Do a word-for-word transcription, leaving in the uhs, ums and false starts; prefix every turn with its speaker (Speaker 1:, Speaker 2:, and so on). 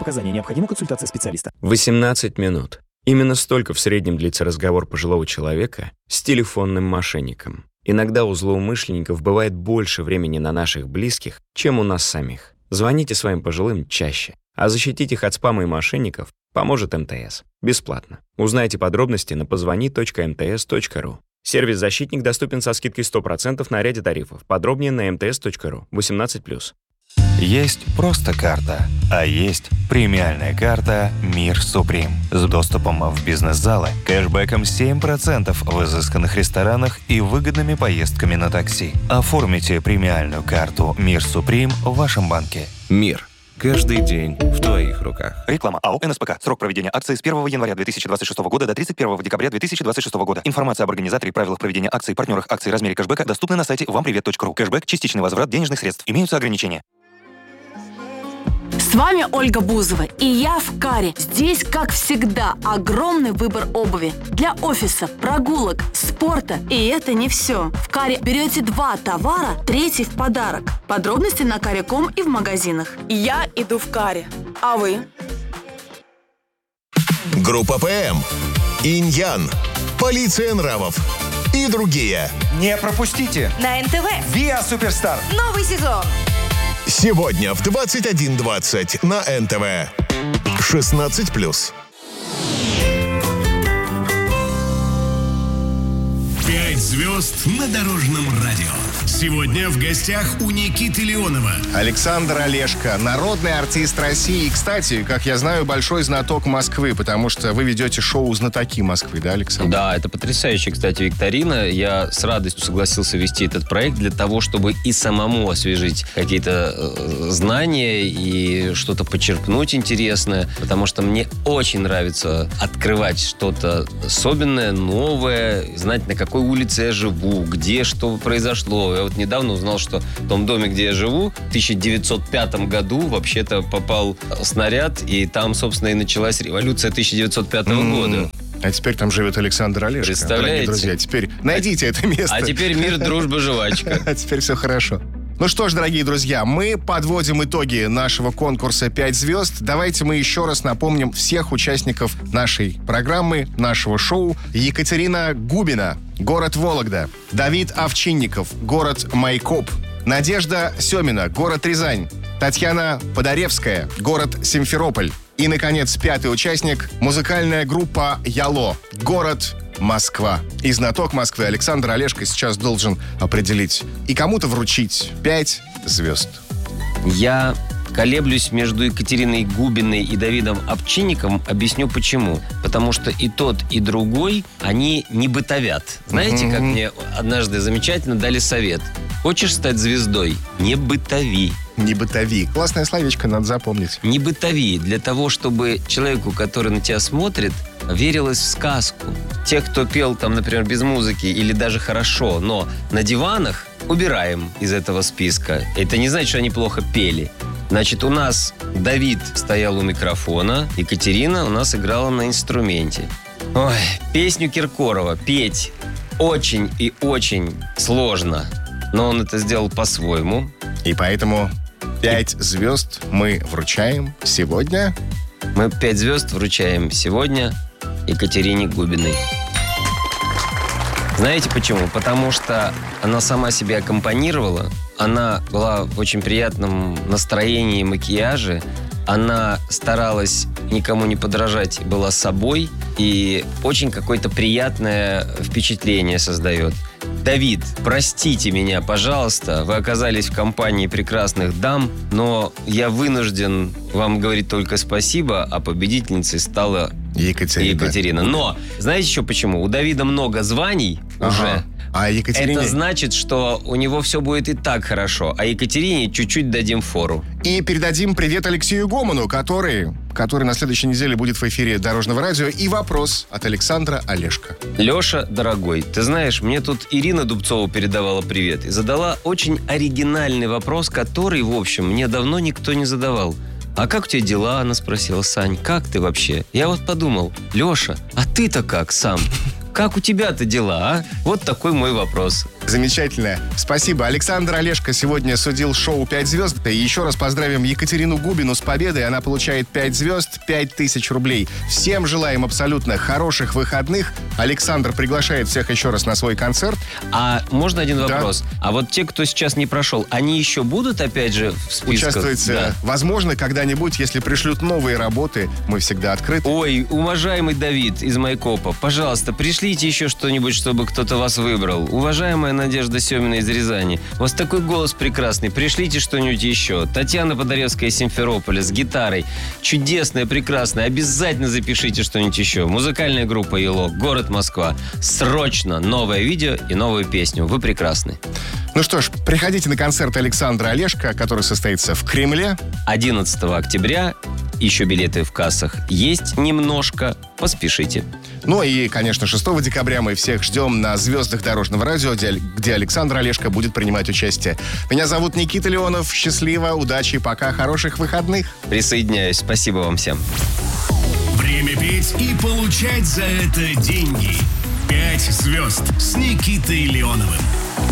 Speaker 1: противопоказания. Необходима консультация специалиста.
Speaker 2: восемнадцать минут. Именно столько в среднем длится разговор пожилого человека с телефонным мошенником. Иногда у злоумышленников бывает больше времени на наших близких, чем у нас самих. Звоните своим пожилым чаще. А защитить их от спама и мошенников поможет эм тэ эс. Бесплатно. Узнайте подробности на позвони точка эм тэ эс точка ру. Сервис «Защитник» доступен со скидкой сто процентов на ряде тарифов. Подробнее на эм тэ эс точка ру. восемнадцать плюс.
Speaker 3: Есть просто карта, а есть премиальная карта «Мир Суприм» с доступом в бизнес-залы, кэшбэком семь процентов в изысканных ресторанах и выгодными поездками на такси. Оформите премиальную карту «Мир Суприм» в вашем банке.
Speaker 4: Мир. Каждый день в твоих руках.
Speaker 5: Реклама. АО «эн эс пэ ка». Срок проведения акции с первого января две тысячи двадцать шестого года до тридцать первого декабря две тысячи двадцать шестого года. Информация об организаторе, правилах проведения акций, партнерах акций, размере кэшбэка доступны на сайте вам привет точка ру. Кэшбэк – частичный возврат денежных средств. Имеются ограничения.
Speaker 6: С вами Ольга Бузова, и я в Каре. Здесь, как всегда, огромный выбор обуви для офиса, прогулок, спорта. И это не все. В Каре берете два товара, третий в подарок. Подробности на каре точка ком и в магазинах.
Speaker 7: Я иду в Каре. А вы?
Speaker 8: Группа ПМ, Инь-Ян, Полиция нравов и другие.
Speaker 9: Не пропустите.
Speaker 7: На эн тэ вэ.
Speaker 9: Виа Суперстар.
Speaker 7: Новый сезон.
Speaker 8: Сегодня в двадцать один двадцать на эн тэ вэ. шестнадцать плюс.
Speaker 10: Пять звезд на Дорожном радио. Сегодня в гостях у Никиты Леонова.
Speaker 11: Александр Олешко, народный артист России. И, кстати, как я знаю, большой знаток Москвы, потому что вы ведете шоу «Знатоки Москвы», да, Александр?
Speaker 12: Да, это потрясающая, кстати, викторина. Я с радостью согласился вести этот проект для того, чтобы и самому освежить какие-то э, знания и что-то почерпнуть интересное, потому что мне очень нравится открывать что-то особенное, новое, знать, на какой улице я живу, где что произошло. Я вот недавно узнал, что в том доме, где я живу, в тысяча девятьсот пятом году вообще-то попал снаряд, и там, собственно, и началась революция тысяча девятьсот пятого mm. года.
Speaker 11: А теперь там живет Александр Олешко.
Speaker 12: Представляете?
Speaker 11: Дорогие друзья, теперь найдите
Speaker 12: а,
Speaker 11: это место.
Speaker 12: А теперь мир, дружба, жвачка.
Speaker 11: А теперь все хорошо. Ну что ж, дорогие друзья, мы подводим итоги нашего конкурса «пять звезд». Давайте мы еще раз напомним всех участников нашей программы, нашего шоу. Екатерина Губина, город Вологда. Давид Овчинников, город Майкоп. Надежда Семина, город Рязань. Татьяна Подоревская, город Симферополь. И, наконец, пятый участник – музыкальная группа «Яло», город Москва. И знаток Москвы Александр Олешко сейчас должен определить и кому-то вручить пять звезд.
Speaker 12: Я колеблюсь между Екатериной Губиной и Давидом Овчинниковым. Объясню почему. Потому что и тот, и другой, они не бытовят. Знаете, mm-hmm. как мне однажды замечательно дали совет? Хочешь стать звездой? Не бытови.
Speaker 11: Не бытови. Классное словечко, надо запомнить.
Speaker 12: Не бытови. Для того, чтобы человеку, который на тебя смотрит, верилось в сказку. Тех, кто пел, там, например, без музыки или даже хорошо, но на диванах, убираем из этого списка. Это не значит, что они плохо пели. Значит, у нас Давид стоял у микрофона, Екатерина у нас играла на инструменте. Ой, песню Киркорова петь очень и очень сложно, но он это сделал по-своему.
Speaker 11: И поэтому пять звезд мы вручаем сегодня.
Speaker 12: Мы пять звезд вручаем сегодня Екатерине Губиной. Знаете почему? Потому что она сама себя аккомпанировала, она была в очень приятном настроении и макияже, она старалась никому не подражать, была собой, и очень какое-то приятное впечатление создает. Давид, простите меня, пожалуйста, вы оказались в компании прекрасных дам, но я вынужден вам говорить только спасибо, а победительницей стала
Speaker 11: Екатерина.
Speaker 12: Екатерина. Но, знаете еще почему? У Давида много званий ага. уже.
Speaker 11: А Екатерине...
Speaker 12: Это значит, что у него все будет и так хорошо, а Екатерине чуть-чуть дадим фору.
Speaker 11: И передадим привет Алексею Гомону, который, который на следующей неделе будет в эфире Дорожного радио. И вопрос от Александра Олешко.
Speaker 12: Леша, дорогой, ты знаешь, мне тут Ирина Дубцова передавала привет и задала очень оригинальный вопрос, который, в общем, мне давно никто не задавал. А как у тебя дела? Она спросила. Сань, как ты вообще? Я вот подумал, Леша, а ты-то как сам? Как у тебя-то дела, а? Вот такой мой вопрос.
Speaker 11: Замечательно. Спасибо. Александр Олешко сегодня судил шоу «пять звезд». И еще раз поздравим Екатерину Губину с победой. Она получает пять звезд, пять тысяч рублей. Всем желаем абсолютно хороших выходных. Александр приглашает всех еще раз на свой концерт.
Speaker 12: А можно один
Speaker 11: Да.
Speaker 12: вопрос? А вот те, кто сейчас не прошел, они еще будут опять же в списках?
Speaker 11: Участвовать,
Speaker 12: Да.
Speaker 11: э, возможно, когда-нибудь, если пришлют новые работы, мы всегда открыты.
Speaker 12: Ой, уважаемый Давид из Майкопа, пожалуйста, пришлите еще что-нибудь, чтобы кто-то вас выбрал. Уважаемая Надежда Семина из Рязани, у вас такой голос прекрасный, пришлите что-нибудь еще. Татьяна Подоревская из Симферополя с гитарой. Чудесная, прекрасная. Обязательно запишите что-нибудь еще. Музыкальная группа «Ело», город Москва. Срочно новое видео и новую песню. Вы прекрасны.
Speaker 11: Ну что ж, приходите на концерт Александра Олешко, который состоится в Кремле.
Speaker 12: одиннадцатого октября. Еще билеты в кассах есть немножко. Поспешите.
Speaker 11: Ну и, конечно, шестого декабря мы всех ждем на «Звездах дорожного радио», где, где Александр Олешко будет принимать участие. Меня зовут Никита Леонов. Счастливо, удачи, пока, хороших выходных.
Speaker 12: Присоединяюсь. Спасибо вам всем.
Speaker 10: Время петь и получать за это деньги. Пять звезд с Никитой Леоновым.